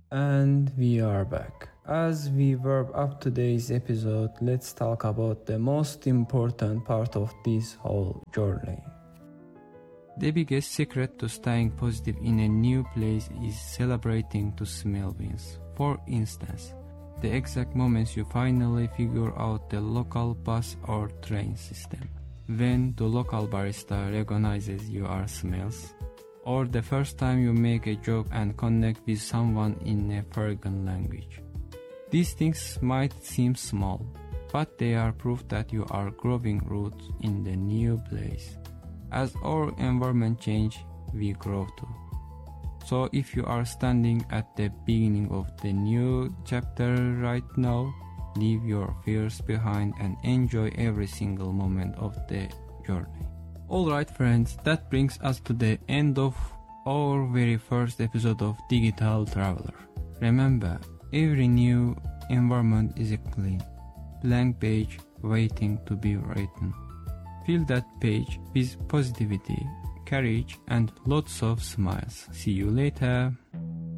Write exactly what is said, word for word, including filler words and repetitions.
And we are back. As we wrap up today's episode, let's talk about the most important part of this whole journey. The biggest secret to staying positive in a new place is celebrating the small wins. For instance, the exact moments you finally figure out the local bus or train system, when the local barista recognizes your smells, or the first time you make a joke and connect with someone in a foreign language. These things might seem small, but they are proof that you are growing roots in the new place. As our environment changes, we grow too. So if you are standing at the beginning of the new chapter right now, leave your fears behind and enjoy every single moment of the journey. Alright friends, that brings us to the end of our very first episode of Digital Traveler. Remember, every new environment is a clean, blank page waiting to be written. Fill that page with positivity, courage, and lots of smiles. See you later.